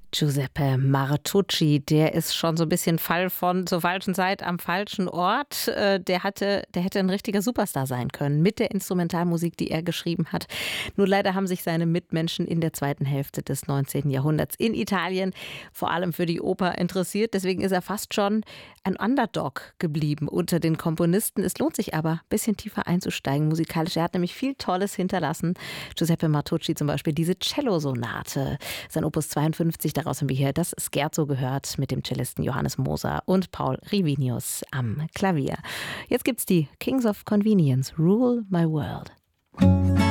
Giuseppe Martucci, der ist schon so ein bisschen Fall von zur falschen Zeit am falschen Ort. Der hätte ein richtiger Superstar sein können mit der Instrumentalmusik, die er geschrieben hat. Nur leider haben sich seine Mitmenschen in der zweiten Hälfte des 19. Jahrhunderts in Italien vor allem für die Oper interessiert. Deswegen ist er fast schon ein Underdog geblieben unter den Komponisten. Es lohnt sich aber, ein bisschen tiefer einzusteigen musikalisch. Er hat nämlich viel Tolles hinterlassen. Giuseppe Martucci zum Beispiel diese Cellosonate, sein Opus 52. Daraus haben wir hier das Scherzo gehört mit dem Cellisten Johannes Moser und Paul Rivinius am Klavier. Jetzt gibt's die Kings of Convenience, Rule My World.